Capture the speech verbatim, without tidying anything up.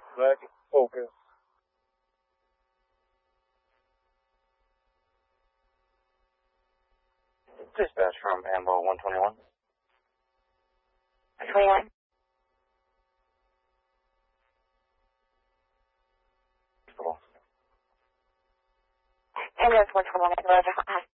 Let's focus. Dispatch from Ambo one twenty-one. one twenty-one. Ambulance one twenty-one, Roger.